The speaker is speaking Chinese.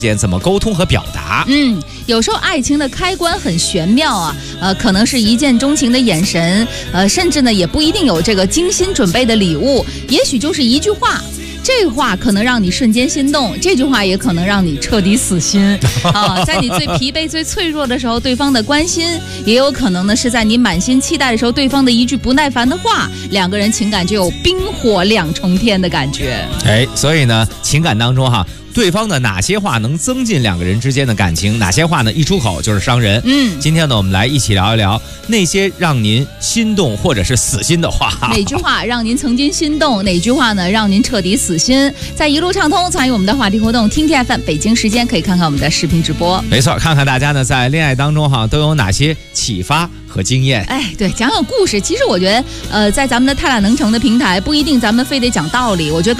间怎么沟通和表达。 有时候爱情的开关很玄妙啊，可能是一见钟情的眼神，甚至呢也不一定有这个精心准备的礼物，也许就是一句话。这话可能让你瞬间心动，这句话也可能让你彻底死心啊！在你最疲惫、最脆弱的时候，对方的关心，也有可能呢是在你满心期待的时候，对方的一句不耐烦的话，两个人情感就有冰火两重天的感觉。 所以呢，情感当中哈，对方的哪些话能增进两个人之间的感情，哪些话呢一出口就是伤人。今天呢，我们来一起聊一聊那些让您心动或者是死心的话。 哪句话让您曾经心动？哪句话呢让您彻底死心？在一路畅通参与我们的话题活动，听 TFM 北京时间可以看看我们的视频直播。 没错，看看大家呢在恋爱当中哈都有哪些启发和经验。 对，讲讲故事。其实我觉得在咱们的太懒能成的平台，不一定咱们非得讲道理，我觉得